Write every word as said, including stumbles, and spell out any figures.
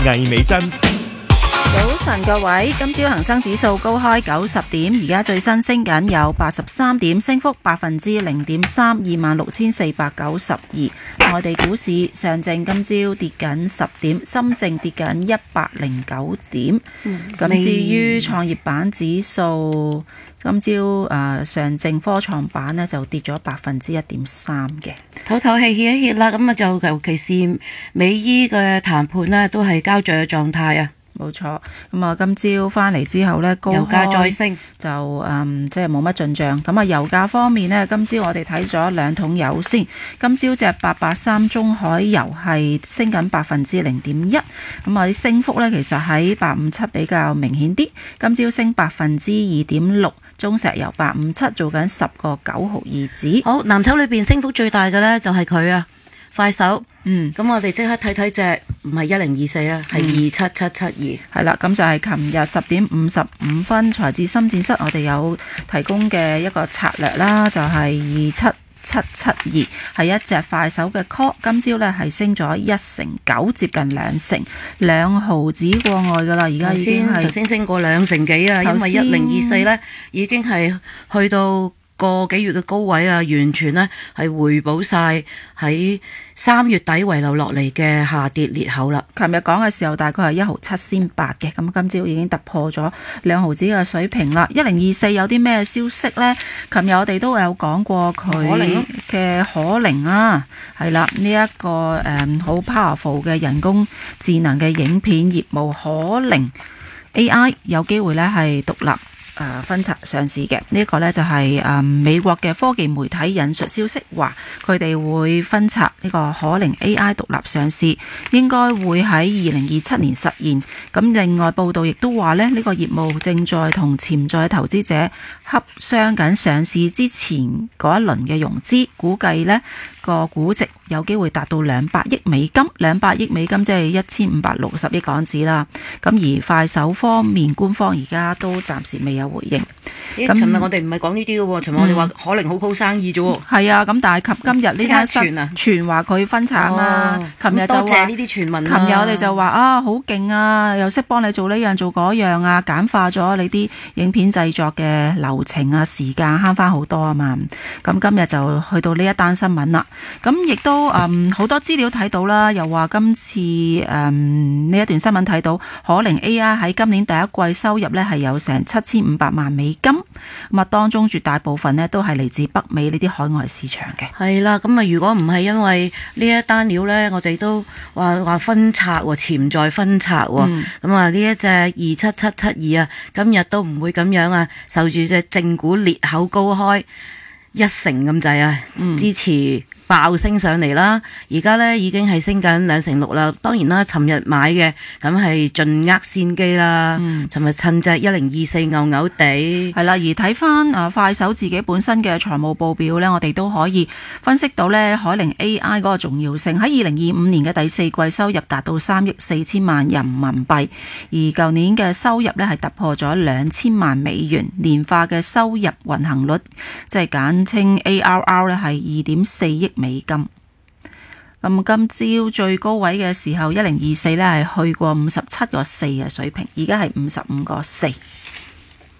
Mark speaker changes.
Speaker 1: 魏美珍。
Speaker 2: 早晨各位，今朝恒生指數高開九十點，而家最新升緊有八十三點，升幅百分之零點三，二萬六千四百九十二。內地股市上證今朝跌緊十點，深證跌緊一百零九點。咁、嗯、至於創業板指數，今朝誒、呃、上證科創板呢就跌咗百分之一點三嘅。
Speaker 3: 唞唞氣歇一歇啦，咁啊就尤其是美伊嘅談判呢都係膠着嘅狀態啊。
Speaker 2: 冇錯，咁啊今朝翻嚟之後呢，高
Speaker 3: 油價再升
Speaker 2: 就誒即係冇乜進帳。咁啊油價方面呢，今朝我哋睇咗兩桶油先。今朝隻八八三中海油係升緊百分之零點一，咁啊啲升幅呢，其實喺八五七比較明顯啲。今朝升百分之二點六，中石油八五七做緊十個九毫二子。
Speaker 3: 好，藍籌裏邊升幅最大嘅呢，就係佢啊，快手。
Speaker 2: 嗯，
Speaker 3: 咁我哋即刻睇睇隻唔係一零二四啊，係二七七七二。
Speaker 2: 係啦，咁就係琴日十點五十五分財智深圳室我哋有提供嘅一個策略啦，就係二七七七二，係一隻快手嘅 call。今朝呢係升咗一成九，接近兩成，兩毫子過外噶啦，而家已經係
Speaker 3: 頭先升過兩成幾啊，因為一零二四呢已經係去到個幾月嘅高位啊，完全呢係回補晒喺三月底遺留落嚟嘅下跌裂口啦。
Speaker 2: 琴日講嘅時候大概係一毫七仙八嘅，咁今朝已經突破咗兩毫子嘅水平啦。一零二四有啲咩消息呢？琴日我哋都有講過佢嘅可寧啊，係啦，呢、這、一個誒好、嗯、powerful 嘅人工智能嘅影片業務可寧 A I 有機會呢係獨立誒分拆上市嘅。呢一個呢就係誒美國嘅科技媒體引述消息話，佢哋會分拆呢個可寧 A I 獨立上市，應該會喺二零二七年實現。咁另外報道亦都話呢，呢個業務正在同潛在投資者洽商緊上市之前嗰一輪嘅融資，估計呢個估值有機會達到兩百億美金，兩百億美金即係一千五百六十億港紙啦。咁而快手方面，官方而家都暫時未有回應。
Speaker 3: 咁尋日我哋唔係講呢啲嘅喎，尋日我哋話可寧好好生意啫喎。
Speaker 2: 係啊，咁但係及今日呢間新聞傳話佢分拆啊嘛，琴日就話
Speaker 3: 多謝呢啲傳聞。
Speaker 2: 琴日我哋就話啊，好勁啊，又識幫你做呢樣做嗰樣啊，簡化咗你啲影片製作嘅流程啊，時間慳翻好多啊嘛。咁今日就去到呢一單新聞啦。咁亦都嗯好多資料睇到啦，又話今次嗯呢一段新聞睇到可寧 A I 喺今年第一季收入呢係有成七千五百萬美金，咁啊當中絕大部分呢都係嚟自北美呢啲海外市場嘅。
Speaker 3: 係啦，咁啊如果唔係因為呢一單料呢，我哋都話話分拆喎，潛在分拆喎，咁啊呢一隻二七七七二啊，今日都唔會咁樣啊，受住隻正股裂口高開一成咁滯啊，支持爆升上嚟啦，而家呢已經係升緊兩成六啦。當然啦，尋日買嘅咁係盡握先機啦。尋日、嗯、趁隻一零二四牛牛地
Speaker 2: 係啦，而睇翻啊快手自己本身嘅財務報表呢，我哋都可以分析到呢可寧 A I 嗰個重要性。喺二零二五年嘅第四季收入達到三億四千萬人民幣，而舊年嘅收入呢係突破咗兩千萬美元，年化嘅收入運行率即係簡稱 A R R 呢係二點四億美金。咁今朝最高位嘅時候，一零二四呢係去過五十七個四嘅水平，而家係五十五個四。